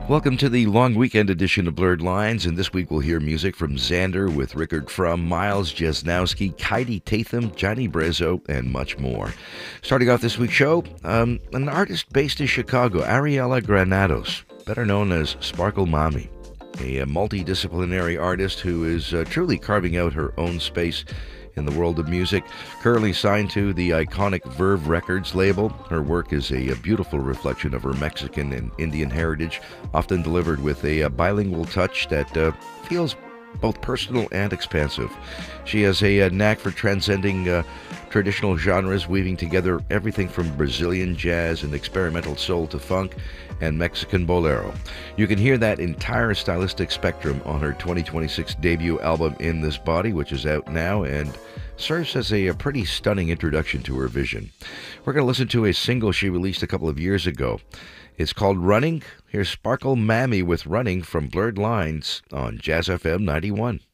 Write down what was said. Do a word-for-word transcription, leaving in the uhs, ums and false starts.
Welcome to the long weekend edition of Blurred Lines, and this week we'll hear music from Xander with Rickard Frum, Miles Jesnowski, Kaidi Tatham, Johnny Brezzo, and much more. Starting off this week's show, um, an artist based in Chicago, Ariella Granados, better known as Sparkle Mommy, a, a multidisciplinary artist who is uh, truly carving out her own space in the world of music. Currently signed to the iconic Verve Records label, her work is a, a beautiful reflection of her Mexican and Indian heritage, often delivered with a, a bilingual touch that uh, feels both personal and expansive. She has a, a knack for transcending uh, traditional genres, weaving together everything from Brazilian jazz and experimental soul to funk and Mexican bolero. You can hear that entire stylistic spectrum on her twenty twenty-six debut album In This Body, which is out now and serves as a, a pretty stunning introduction to her vision. We're going to listen to a single she released a couple of years ago. It's called Running. Here's Sparkle Mammy with Running from Blurred Lines on Jazz F M ninety-one.